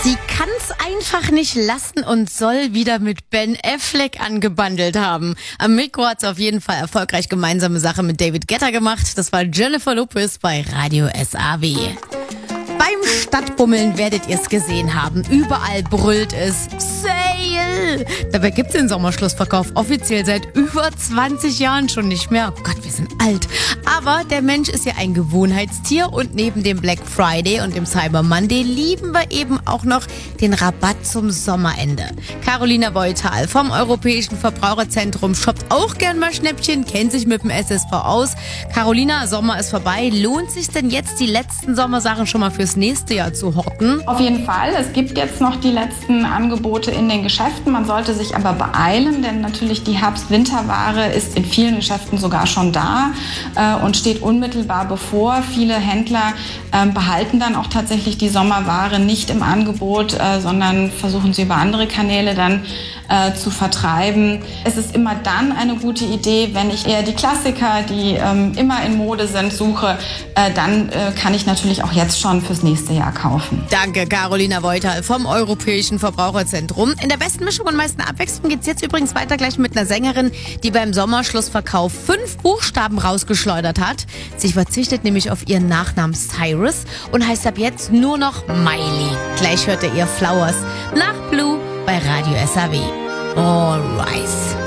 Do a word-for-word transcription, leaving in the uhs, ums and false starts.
Sie kann's einfach nicht lassen und soll wieder mit Ben Affleck angebandelt haben. Am Mikro hat's auf jeden Fall erfolgreich gemeinsame Sache mit David Guetta gemacht. Das war Jennifer Lopez bei Radio S A W. Beim Stadtbummeln werdet ihr es gesehen haben. Überall brüllt es Sale. Dabei gibt's den Sommerschlussverkauf offiziell seit über zwanzig Jahren schon nicht mehr. Oh Gott, wir sind alt. Aber der Mensch ist ja ein Gewohnheitstier und neben dem Black Friday und dem Cyber Monday lieben wir eben auch noch den Rabatt zum Sommerende. Carolina Beuthal vom Europäischen Verbraucherzentrum shoppt auch gern mal Schnäppchen, kennt sich mit dem S S V aus. Carolina, Sommer ist vorbei. Lohnt sich denn jetzt die letzten Sommersachen schon mal fürs nächste Jahr zu horten? Auf jeden Fall. Es gibt jetzt noch die letzten Angebote in den Geschäften. Man sollte sich aber beeilen, denn natürlich die Herbst-Winterware ist in vielen Geschäften sogar schon da äh, und steht unmittelbar bevor. Viele Händler äh, behalten dann auch tatsächlich die Sommerware nicht im Angebot, äh, sondern versuchen sie über andere Kanäle dann äh, zu vertreiben. Es ist immer dann eine gute Idee, wenn ich eher die Klassiker, die ähm, immer in Mode sind, suche, äh, dann äh, kann ich natürlich auch jetzt schon fürs nächste Jahr kaufen. Danke, Carolina Beuthal vom Europäischen Verbraucherzentrum. In der besten Mischung und meisten Abwechslung geht's jetzt übrigens weiter gleich mit einer Sängerin, die beim Sommerschlussverkauf fünf Buchstaben rausgeschleudert hat. Sie verzichtet nämlich auf ihren Nachnamen Cyrus und heißt ab jetzt nur noch Miley. Gleich hört ihr ihr Flowers nach Blue bei Radio S A W. All Rise.